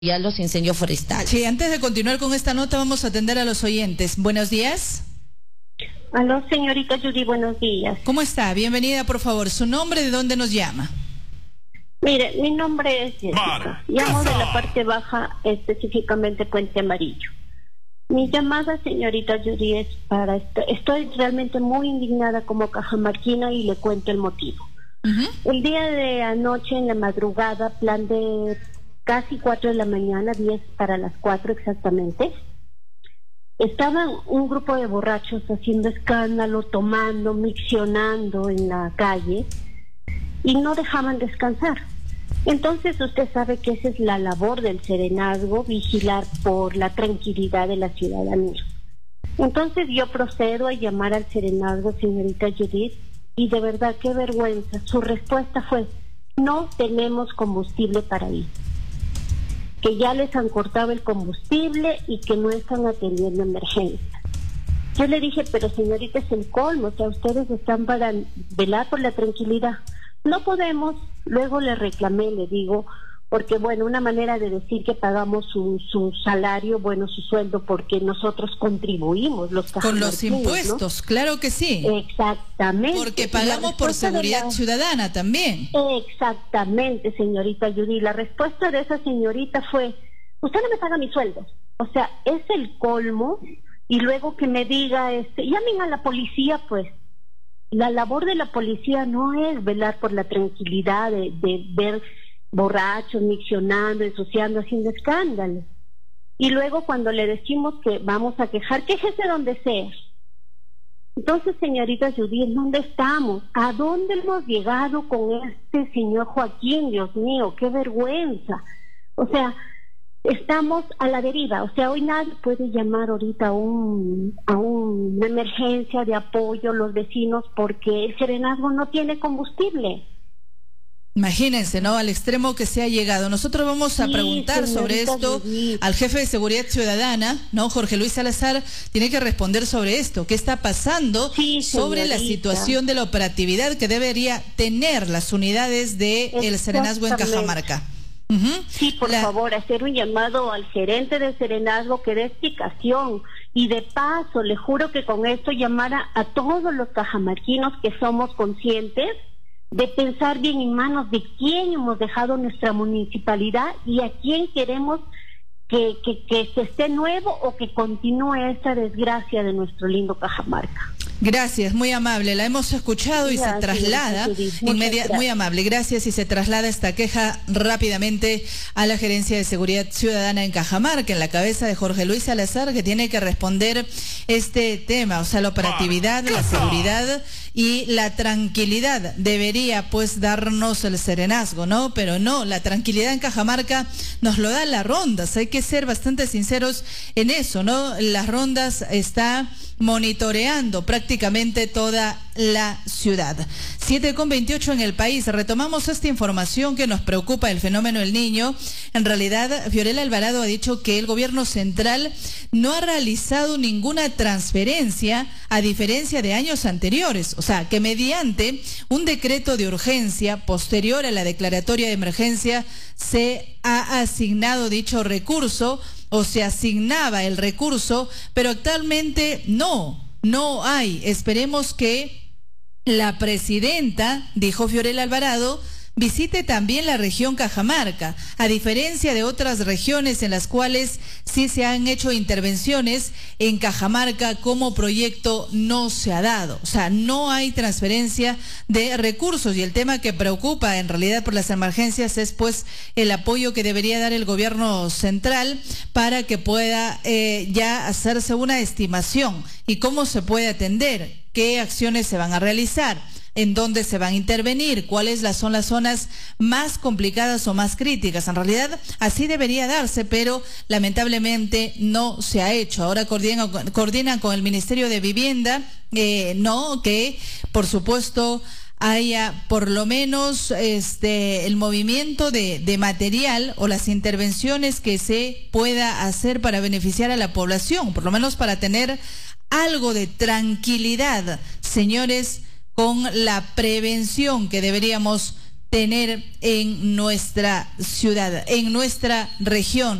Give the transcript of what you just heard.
ya los incendios forestales. Sí, antes de continuar con esta nota vamos a atender a los oyentes. Buenos días. Aló, señorita Judy, buenos días. ¿Cómo está? Bienvenida, por favor. ¿Su nombre, de dónde nos llama? Mire, mi nombre es Jessica. Llamo de la parte baja, específicamente Puente Amarillo. Mi llamada, señorita Judy, es para esto. Estoy realmente muy indignada como cajamarquina y le cuento el motivo. El día de anoche, en la madrugada, plan de casi 4 de la mañana, 10 para las 4 exactamente, estaban un grupo de borrachos haciendo escándalo, tomando, miccionando en la calle y no dejaban descansar. Entonces usted sabe que esa es la labor del serenazgo, vigilar por la tranquilidad de la ciudadanía. Entonces yo procedo a llamar al serenazgo, señorita Judith, y de verdad qué vergüenza. Su respuesta fue: no tenemos combustible para ir, que ya les han cortado el combustible y que no están atendiendo emergencias. Yo le dije, pero señorita, es el colmo, o sea, ustedes están para velar por la tranquilidad. No podemos. Luego le reclamé, le digo, porque bueno, una manera de decir que pagamos su salario, bueno, su sueldo, porque nosotros contribuimos los con los impuestos, ¿no? Claro que sí. Exactamente. Porque pagamos por seguridad ciudadana también. Exactamente, señorita Judy. La respuesta de esa señorita fue: usted no me paga mi sueldo. O sea, es el colmo. Y luego que me diga, llamen a la policía, pues. La labor de la policía no es velar por la tranquilidad de ver borrachos, miccionando, ensuciando, haciendo escándalo. Y luego cuando le decimos que vamos a quejar, quéjese donde sea. Entonces, señorita Judith, ¿dónde estamos? ¿A dónde hemos llegado con este señor Joaquín? Dios mío, qué vergüenza. O sea, estamos a la deriva. O sea, hoy nadie puede llamar ahorita a una emergencia de apoyo a los vecinos porque el serenazgo no tiene combustible. Imagínense, ¿no? Al extremo que se ha llegado. Nosotros vamos a preguntar sobre esto al jefe de Seguridad Ciudadana, ¿no? Jorge Luis Salazar tiene que responder sobre esto. ¿Qué está pasando sobre la situación de la operatividad que debería tener las unidades del serenazgo en Cajamarca? Sí, por favor, hacer un llamado al gerente de serenazgo que dé explicación. Y de paso, le juro que con esto llamara a todos los cajamarquinos que somos conscientes de pensar bien en manos de quién hemos dejado nuestra municipalidad y a quién queremos que se esté nuevo o que continúe esta desgracia de nuestro lindo Cajamarca. Gracias, muy amable. La hemos escuchado y se traslada muy amable. Gracias, y se traslada esta queja rápidamente a la Gerencia de Seguridad Ciudadana en Cajamarca, en la cabeza de Jorge Luis Salazar, que tiene que responder este tema, o sea, la operatividad, la seguridad y la tranquilidad debería pues darnos el serenazgo, ¿no? Pero no, la tranquilidad en Cajamarca nos lo da las rondas. Hay que ser bastante sinceros en eso, ¿no? Las rondas está monitoreando prácticamente toda la ciudad. 7:28 en el país. Retomamos esta información que nos preocupa, el fenómeno El Niño. En realidad, Fiorella Alvarado ha dicho que el gobierno central no ha realizado ninguna transferencia a diferencia de años anteriores. O sea, que mediante un decreto de urgencia posterior a la declaratoria de emergencia se ha asignado dicho recurso, o se asignaba el recurso, pero actualmente no hay. Esperemos que la presidenta, dijo Fiorella Alvarado, visite también la región Cajamarca, a diferencia de otras regiones en las cuales sí se han hecho intervenciones. En Cajamarca como proyecto no se ha dado, o sea, no hay transferencia de recursos, y el tema que preocupa en realidad por las emergencias es pues el apoyo que debería dar el gobierno central para que pueda ya hacerse una estimación y cómo se puede atender, qué acciones se van a realizar, en dónde se van a intervenir, cuáles son las zonas más complicadas o más críticas. En realidad así debería darse, pero lamentablemente no se ha hecho. Ahora coordinan con el Ministerio de Vivienda, que por supuesto haya por lo menos el movimiento de material o las intervenciones que se pueda hacer para beneficiar a la población, por lo menos para tener algo de tranquilidad, señores, con la prevención que deberíamos tener en nuestra ciudad, en nuestra región.